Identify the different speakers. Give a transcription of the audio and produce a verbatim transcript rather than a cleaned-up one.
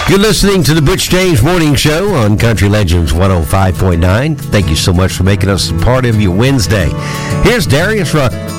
Speaker 1: You're listening to the Butch James Morning Show on Country Legends one oh five point nine. Thank you so much for making us a part of your Wednesday. Here's Darius Rucker.